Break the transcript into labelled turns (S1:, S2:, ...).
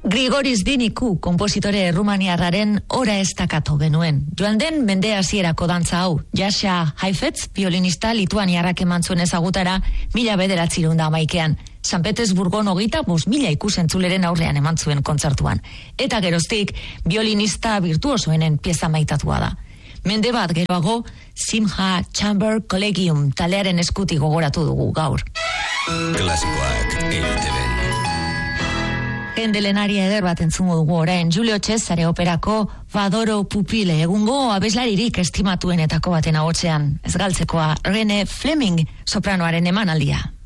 S1: Grigoris Diniku, konpositore rumaniarraren ora ez dakatu genuen. Joan den mende hasierako dantza hau, Jasha Heifetz, violinista lituaniarrak eman zuen ezagutara 1911an. San Petersburgon 25.000 ikusentzuleren aurrean eman zuen kontzertuan. Eta geroztik, violinista virtuosoenen pieza maitatua da. Mende bat geroago, Simha Chamber Collegium talearen eskuti gogoratu dugu gaur.
S2: Klasikoak EITB.
S1: Gendelenaria eder bat entzungo dugu orain, Julio Cesare operako Vadoro Pupile, egungo abeslaririk estimatuenetako baten ahotsean, ez galtzekoa Rene Fleming sopranoaren emanaldia.